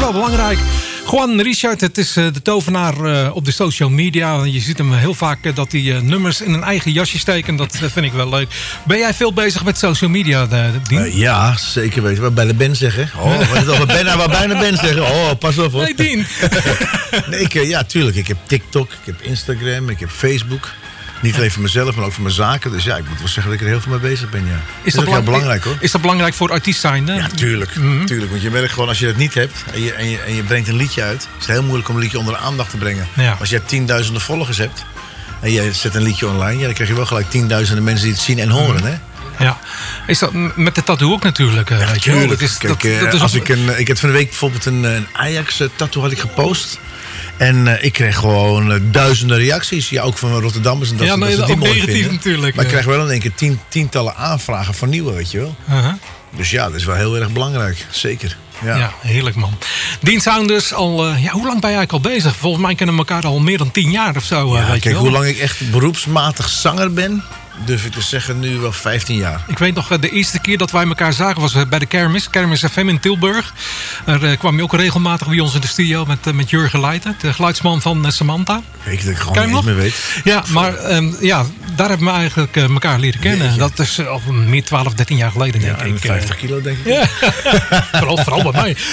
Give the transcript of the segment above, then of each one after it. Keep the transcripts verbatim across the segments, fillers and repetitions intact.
wel belangrijk. Juan Richard, het is uh, de tovenaar uh, op de social media. Je ziet hem heel vaak uh, dat hij uh, nummers in een eigen jasje steekt. Dat uh, vind ik wel leuk. Ben jij veel bezig met social media, uh, Dien? Uh, ja, zeker weten. Wat bij de band zeggen. Oh, wat is het bijna wat bij de band zeggen. Oh, pas op hoor. Nee, Dien. nee, ik, uh, ja, tuurlijk. Ik heb TikTok, ik heb Instagram, ik heb Facebook. Niet alleen voor mezelf, maar ook voor mijn zaken. Dus ja, ik moet wel zeggen dat ik er heel veel mee bezig ben, ja. Is, is dat ook heel belangrijk, hoor. Is dat belangrijk voor artiest zijn? Hè? Ja, tuurlijk. Mm-hmm. tuurlijk. Want je merkt gewoon, als je het niet hebt en je, en, je, en je brengt een liedje uit... is het heel moeilijk om een liedje onder de aandacht te brengen. Ja. Als je tienduizenden volgers hebt en je zet een liedje online... Ja, dan krijg je wel gelijk tienduizenden mensen die het zien en horen, mm-hmm. hè. Ja, is dat met de tattoo ook natuurlijk? Uh, ja, weet je wel? Dat is, Kijk, dat, dat is als ook... ik, een, ik had van de week bijvoorbeeld een, een Ajax-tattoo had ik gepost... En uh, ik kreeg gewoon uh, duizenden reacties. Ja, ook van Rotterdammers. En dat, ja, nee, dat dat is negatief vinden. natuurlijk. Maar ik krijg wel in één keer tien, tientallen aanvragen van nieuwe, weet je wel. Uh-huh. Dus ja, dat is wel heel erg belangrijk. Zeker. Ja, ja heerlijk man. Dien Sounders, al, uh, ja, hoe lang ben jij eigenlijk al bezig? Volgens mij kennen we elkaar al meer dan tien jaar of zo. Uh, ja, weet kijk, je wel? hoe lang ik echt beroepsmatig zanger ben... durf ik te zeggen, nu wel vijftien jaar. Ik weet nog, de eerste keer dat wij elkaar zagen was bij de Kermis. Kermis F M in Tilburg. Er uh, kwam je ook regelmatig bij ons in de studio met, uh, met Jurgen Leijten. De geluidsman van uh, Samantha. Weet je dat ik gewoon niet eens meer weet. Ja, maar um, ja, daar hebben we eigenlijk uh, elkaar leren kennen. Jeetje. Dat is uh, al meer twaalf, dertien jaar geleden, denk ja, ik. vijftig kilo, denk ik. Ja. vooral, vooral bij mij.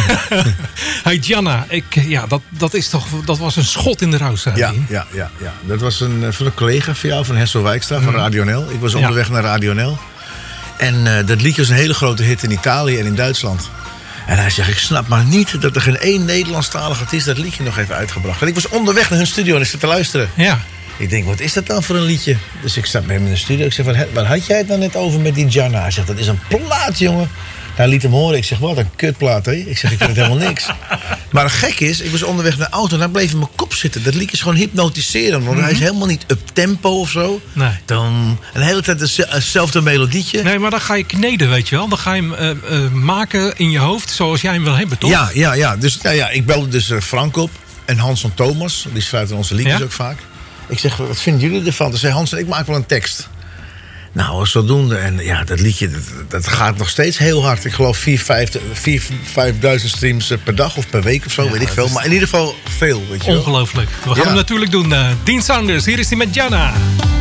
Hey, Gianna, ik, ja, dat, dat, is toch, dat was een schot in de roos. Ja, ja, ja, ja. Dat was een, van een collega van jou, van Hessel Wijkstra, van Radio N L. Ik was onderweg ja. naar Radio N L. En uh, dat liedje was een hele grote hit in Italië en in Duitsland. En hij zegt, ik snap maar niet dat er geen één Nederlandstalig artiest dat liedje nog heeft uitgebracht. En ik was onderweg naar hun studio en ik zat te luisteren. Ja. Ik denk, wat is dat dan voor een liedje? Dus ik zat bij hem in de studio. Ik zeg, wat, wat had jij het dan net over met die Gianna? Hij zegt, dat is een plaat, jongen. Hij liet hem horen. Ik zeg, wat een kutplaat, hè? Ik zeg, ik vind het helemaal niks. Maar gek is, ik was onderweg naar de auto en daar bleef in mijn kop zitten. Dat liedje is gewoon hypnotiserend. Want mm-hmm. hij is helemaal niet up-tempo of zo. Nee. Dan, en de hele tijd hetzelfde melodietje. Nee, maar dan ga je kneden, weet je wel. Dan ga je hem uh, uh, maken in je hoofd zoals jij hem wil hebben, toch? Ja, ja, ja. Dus ja, ja, ik belde dus uh, Frank op. En Hans en Thomas. Die schrijven onze liedjes ja? ook vaak. Ik zeg, wat vinden jullie ervan? Toen zei Hans, ik maak wel een tekst. Nou, zodoende. En ja, dat liedje, dat, dat gaat nog steeds heel hard. Ik geloof vier, vijfduizend streams per dag of per week of zo, ja, weet ik veel. Maar in ieder geval veel, weet je wel. Ongelooflijk. We gaan ja. hem natuurlijk doen. Uh, Dien Sounders, hier is hij met Gianna.